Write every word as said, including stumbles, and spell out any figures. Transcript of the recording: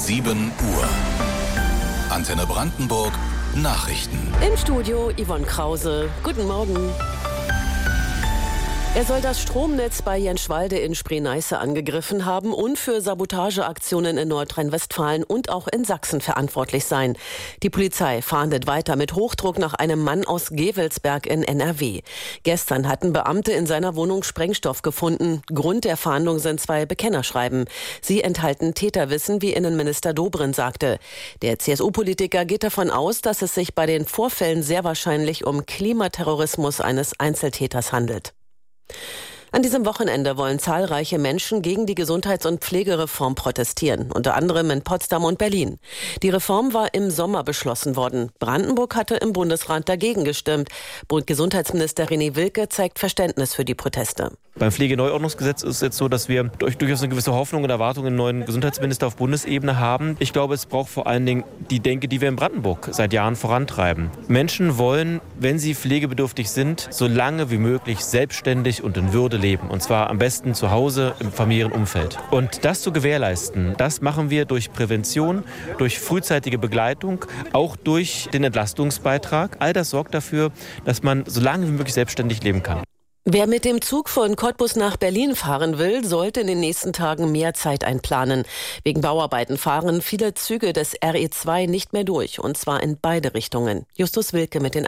sieben Uhr. Antenne Brandenburg Nachrichten. Im Studio Yvonne Krause. Guten Morgen. Er soll das Stromnetz bei Jenschwalde in Spree-Neiße angegriffen haben und für Sabotageaktionen in Nordrhein-Westfalen und auch in Sachsen verantwortlich sein. Die Polizei fahndet weiter mit Hochdruck nach einem Mann aus Gevelsberg in N R W. Gestern hatten Beamte in seiner Wohnung Sprengstoff gefunden. Grund der Fahndung sind zwei Bekennerschreiben. Sie enthalten Täterwissen, wie Innenminister Dobrindt sagte. Der C S U-Politiker geht davon aus, dass es sich bei den Vorfällen sehr wahrscheinlich um Klimaterrorismus eines Einzeltäters handelt. An diesem Wochenende wollen zahlreiche Menschen gegen die Gesundheits- und Pflegereform protestieren, unter anderem in Potsdam und Berlin. Die Reform war im Sommer beschlossen worden. Brandenburg hatte im Bundesrat dagegen gestimmt. Gesundheitsminister René Wilke zeigt Verständnis für die Proteste. Beim Pflegeneuordnungsgesetz ist es jetzt so, dass wir durch, durchaus eine gewisse Hoffnung und Erwartung einen neuen Gesundheitsminister auf Bundesebene haben. Ich glaube, es braucht vor allen Dingen die Denke, die wir in Brandenburg seit Jahren vorantreiben. Menschen wollen, wenn sie pflegebedürftig sind, so lange wie möglich selbstständig und in Würde leben. Und zwar am besten zu Hause im Familienumfeld. Und das zu gewährleisten, das machen wir durch Prävention, durch frühzeitige Begleitung, auch durch den Entlastungsbeitrag. All das sorgt dafür, dass man so lange wie möglich selbstständig leben kann. Wer mit dem Zug von Cottbus nach Berlin fahren will, sollte in den nächsten Tagen mehr Zeit einplanen. Wegen Bauarbeiten fahren viele Züge des R E zwei nicht mehr durch, und zwar in beide Richtungen. Justus Wilke mit den